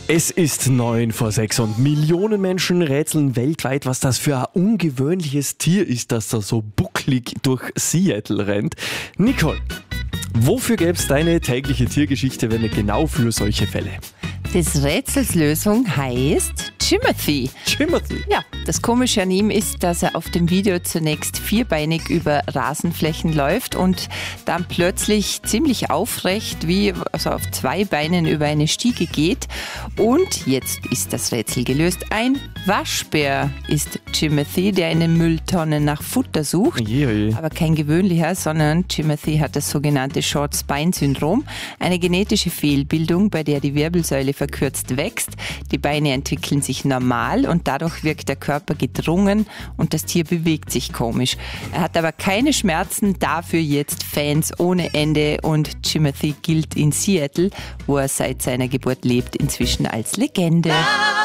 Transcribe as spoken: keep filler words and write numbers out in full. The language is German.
Es ist neun vor sechs und Millionen Menschen rätseln weltweit, was das für ein ungewöhnliches Tier ist, das da so bucklig durch Seattle rennt. Nicole, wofür gäbe es deine tägliche Tiergeschichte, wenn nicht genau für solche Fälle? Des Rätsels Lösung heißt Timothy. Timothy? Ja, das Komische an ihm ist, dass er auf dem Video zunächst vierbeinig über Rasenflächen läuft und dann plötzlich ziemlich aufrecht, wie also auf zwei Beinen über eine Stiege geht. Und jetzt ist das Rätsel gelöst. Ein Waschbär ist Timothy, der in den Mülltonnen nach Futter sucht. Oje, oje. Aber kein gewöhnlicher, sondern Timothy hat das sogenannte Short-Spine-Syndrom, eine genetische Fehlbildung, bei der die Wirbelsäule verkürzt wächst. Die Beine entwickeln sich normal und dadurch wirkt der Körper gedrungen und das Tier bewegt sich komisch. Er hat aber keine Schmerzen, dafür jetzt Fans ohne Ende und Timothy gilt in Seattle, wo er seit seiner Geburt lebt, inzwischen als Legende.